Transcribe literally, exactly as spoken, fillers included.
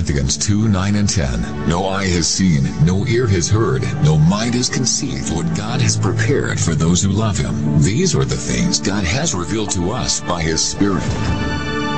Corinthians two, nine and ten. No eye has seen, no ear has heard, no mind has conceived what God has prepared for those who love him. These are the things God has revealed to us by his Spirit.